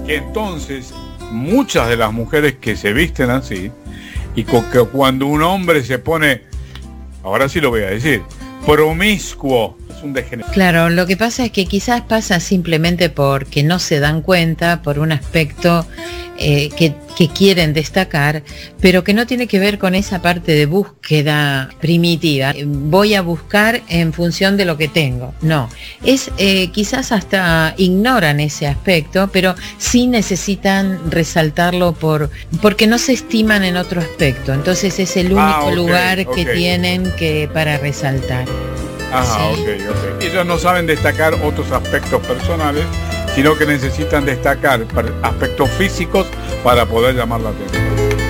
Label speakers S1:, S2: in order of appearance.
S1: que entonces muchas de las mujeres que se visten así, y que cuando un hombre se pone, ahora sí lo voy a decir, promiscuo, es un degenerado.
S2: Claro, lo que pasa es que quizás pasa simplemente porque no se dan cuenta, por un aspecto que quieren destacar, pero que no tiene que ver con esa parte de búsqueda primitiva. Voy a buscar en función de lo que tengo. No, es quizás hasta ignoran ese aspecto, pero sí necesitan resaltarlo porque no se estiman en otro aspecto. Entonces es el único lugar que tienen para resaltar.
S1: Ajá, ¿sí? Ok. Ellos no saben destacar otros aspectos personales, sino que necesitan destacar aspectos físicos para poder llamar la atención.